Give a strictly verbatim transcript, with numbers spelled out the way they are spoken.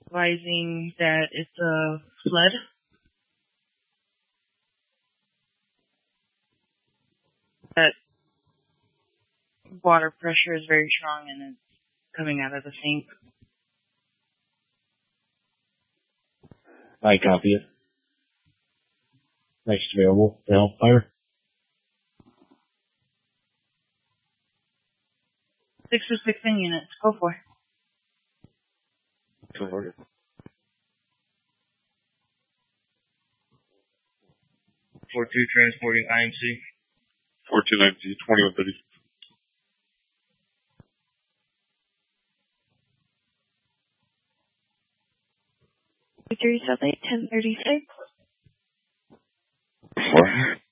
advising that it's a flood. That water pressure is very strong and it's coming out of the sink. I copy it. Next available to help fire. Six or six in units. Go for it. Go for it. four two transporting I M C. four two nine Z, twenty-one thirty-six. three seven eight, ten thirty-six. Four.